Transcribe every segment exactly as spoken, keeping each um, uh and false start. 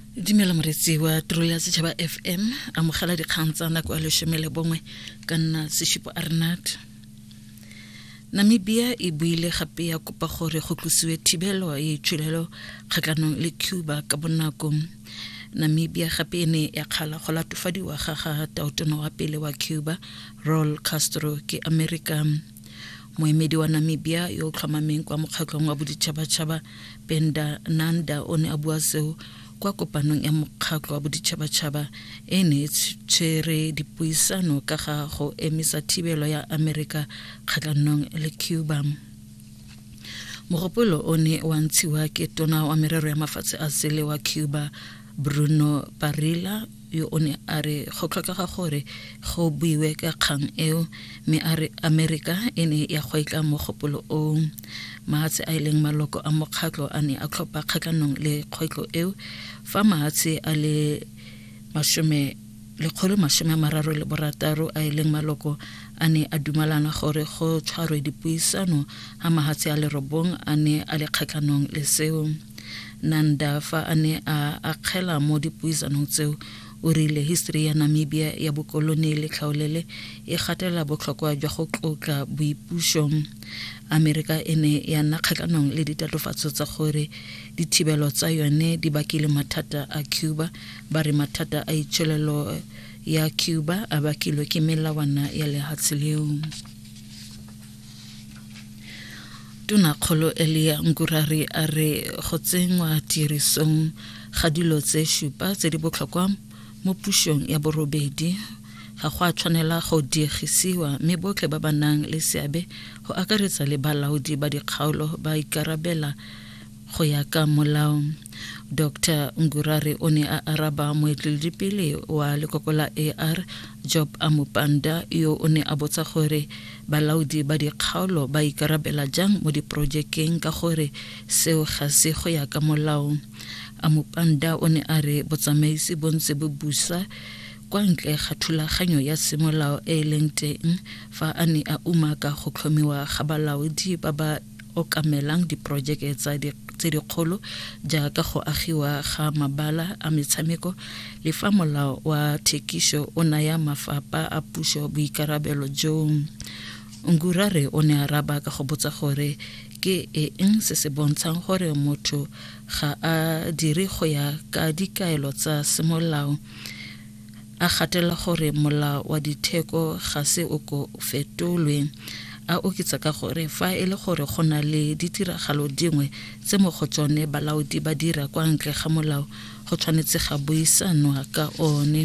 Dimela moretsi wa Trolia Setšhaba F M a mogala dikgang tsa nako a leshome bongwe ka nna Seshipo Arnat. Namibia e buile gape ya kopa gore go tlosiwe thibelo ya itshulelo kgatlhanong le Cuba ka bonako. Namibia gape ne ya kgala go latofadiwa ga ga taotono wa pele wa Cuba Raul Castro ke America. Moemedi wa Namibia yo tlhomameng kwa mokgatlong wa boditšhabatšhaba Penda Nanda o ne a bua seo kwa kopanong ya mokgatlo wa boditšhabatšhaba e ne tshwere dipuisano ka ga go emisa thibelo ya America kgatlhanong le Cuba. Mogopolo o ne wa ntshiwa ke tona wa merero ya mafatshe a sele wa Cuba Bruno Parrilla yo o ne a re go tlhokega gore go buiwe ka kgang eo me a re America e ne ya goika mogopolo o. Mahatshe a ileng maloko a mokgatlo a ne a tlhopha kgatlhanong le kgoitlo eo fa mahatshe a le mashome lekgolo mashome a mararo le borataro a ileng maloko a ne a dumalana gore go tshwarwe dipuisano ha mahatshe a le robong a ne a le kgatlhanong le seo. Nanda fa a ne a akgela mo dipuisanong tseo o rile history ya Namibia ya bokoloni le tlhaolele e gatela botlhokwa jwa go tlotla boipuso. America e ne ya nna kgatlhanong le ditatofatso tsa gore dithibelo tsa yone di bakile mathata a Cuba ba re mathata a itshulelo ya Cuba a bakilwe ke melawana ya lehatshe leo. Tona Kgolo Elia Ngurari a re go tsengwa tirisong ga dilo tse šupa tse di botlhokwa mo pušong ya borobedi ga go a tshwanela go diegisiwa mme botlhe ba ba nang le seabe go akaretsa le balaodi ba dikgaolo ba ikarabela go ya ka molao. Doctor Ngurari o ne a araba moeteledipele wa lekoko la A R Job Amupanda yo o ne a botsa gore balaodi ba dikgaolo ba ikarabela jang mo diprojekeng ka gore seo ga se go ya ka molao. Amupanda o ne a re botsamaisi bontse bo busa kwa ntle ga thulaganyo ya semolao e leng teng fa a ne a uma ka go tlhomiwa ga balaodi ba ba okamelang diprojeke tsa di tse dikgolo jaaka go agiwa ga mabala a metshameko le fa molao wa thekišo o naya mafapha a pušo boikarabelo jo. Ngurare o ne a raba ka go botsa gore ke eng se se bontshang gore motho ga a dire go ya ka dikaelo tsa semolao. A gatela gore molao wa ditheko ga se o go fetolwe. A oketsa ka gore fa e le gore go na le ditiragalo dingwe tse mo go tsone balaodi ba dira kwa ntle ga molao go tshwanetse ga buisanwa ka one.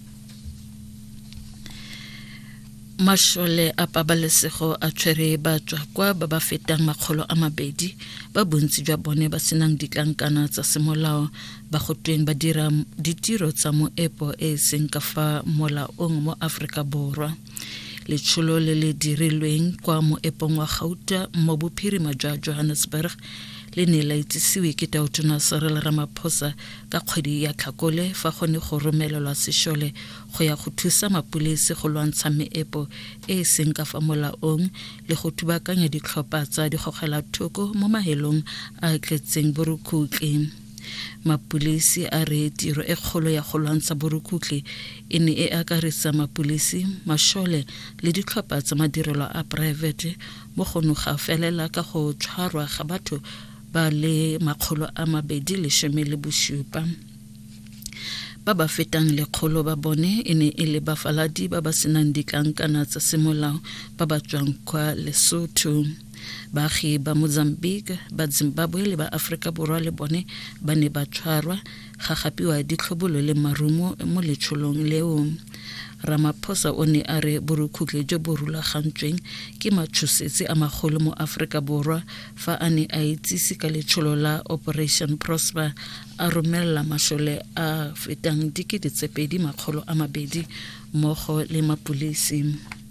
Mashole a pabalesego a tshwere batswa kwa ba ba fetang makgolo a mabedi ba bontsi jwa bone ba senang ditlankana tsa semolao ba go tweng ba dira ditiro tsa moepo e seng ka fa molaong mo Afrika Borwa. Letsholo le le dirilweng kwa moepong wa Gauta mo bophirima jwa Johannesburg le ne la itsisiwe ke Taotona Cyril Ramaphosa ka kgwedi ya Tlhakole fa go ne go romelelwa sešole go ya go thusa mapolisi go lwantsha meepo e seng ka fa molaong le go tubakanya ditlhopha tsa digogela thoko mo mahelong a tletseng borukhutlhi. Mapulisi a re tiro e kgolo ya go lwantsha borukhutlhi e ne e akaretsa mapulisi mashole le ditlhopha tsa madirelo a private mo go no ga felela ka go tshwarwa ga batho ba le makgolo a mabedi le shome le bosupa. Ba ba fetang lekgolo ba bone e ne e le bafaladi ba ba senang ditlankana tsa semolao ba ba tswang kwa Lesotho. Baagi ba Mozambique ba Zimbabwe le ba Afrika Borwa le bone ba ne ba tshwarwa ga gapiwa ditlhobolo le marumo mo letsholong leo. Ramaphosa o ne a re borukhutlhi jo bo rulagantsweng ke matshosetsi a magolo mo Afrika Borwa fa a ne a itsise ka letsholo la Operation Prosper a romela mashole a fetang dikete tse pedi makgolo a mabedi mmogo le mapulisi.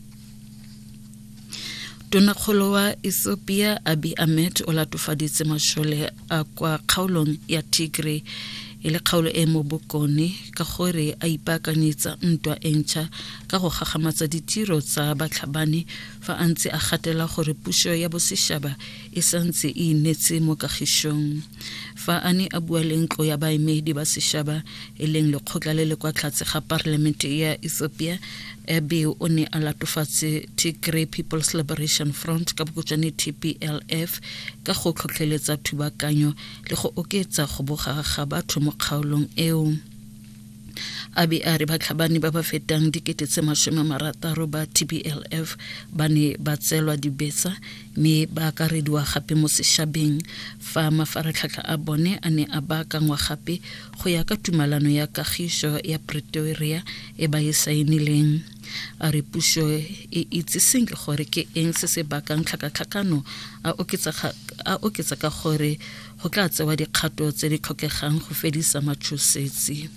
Tona Kgolo wa Ethiopia Abiy Ahmed o latofaditse mashole a kwa kgaolong ya Tigray e le kgaolo e mo bokone ka gore a ipaakanyetsa ntwa e ntšha ka go gagamatsa ditiro tsa batlhabane fa a ntse a gatela gore puso ya bosetšhaba e santse e inetse mo kagišong. Fa a ne a bua le ntlo ya baemedi ba setšhaba e leng lekgotla le le kwa tlase ga parliamente ya Ethiopia, Abiy o ne a latofatse Tigray People's Liberation Front ka bokhutswane T P L F ka go tlhotlheletsa thubakanyo le go oketsa go boga ga batho mo kgaolong eo. Abiy a re batlhabane ba ba fetang dikete tse masome marataro ba T P L F ba ne ba tselwa dibetsa mme ba akarediwa gape mo setšhabeng fa mafaratlhatlha a bone a ne a baakangwa gape go ya ka tumalano ya kagišo ya Pretoria e ba e saenileng. A re puso e itse sentle gore ke eng se se bakang tlhakatlhakano a oketsa ka gore go tla tsewa dikgato tse di tlhokegang go fedisa matshosetsi.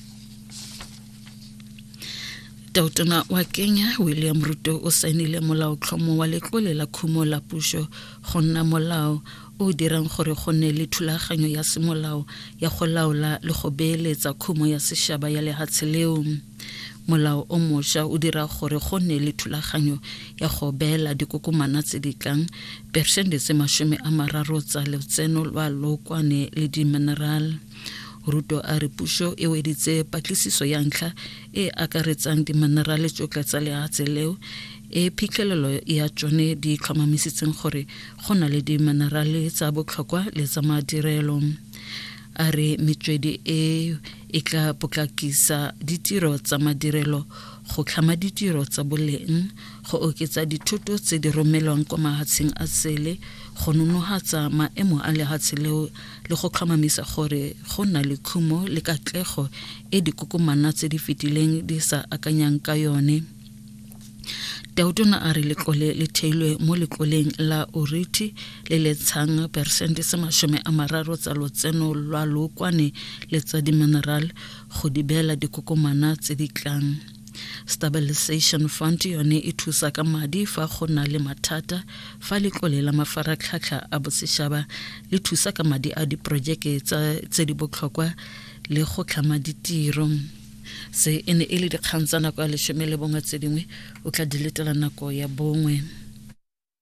Tautona wa Kenya William Ruto o saenile molaotlhomo wa letlole la khumo la puso go nna molao o dirang gore go nne le thulaganyo ya semolao ya go laola le go beeletsa khumo ya setšhaba ya lehatshe leo. Molao o mošwa o dira gore go nne le thulaganyo ya go beela dikokomana tse di tlang persente tse masome a mararo tsa letseno lwa lookwane le di-mineral. Ruto a re puso e weditse patlisiso ya ntlha e akaretsang di-minerale tsotlhe tsa lehatshe leo e phitlhelelo ya tsone di tlhomamisitseng gore go na le di-minerale tsa botlhokwa le tsa madirelo. A re metswedi e e tla potlakisa ditiro tsa madirelo, go tlhama ditiro tsa boleng, go oketsa dithoto tse di romelwang kwa mahatsheng a sele, go nonohatsa maemo a lehatshe leo le go tlhomamisa gore go na le khumo le katlego e dikokomana tse di fetileng di sa akanyang ka yone. Tautona a re letlole le theilwe mo letloleng la Oriti le le tshang persente se masome a mararo tsa lotseno lwa lookwane le tsa di-mineral go di beela dikokomana tse di tlang. Stabilization Fund yone e thusa ka madi fa go na le mathata, fa letlole la mafaratlhatlha a bosetšhaba le thusa ka madi a diprojeke tse di botlhokwa le go tlhama ditiro. Se ene e le dikgang tsa nako ya lesome le bongwe tse dingwe o tla diletela nako ya bongwe.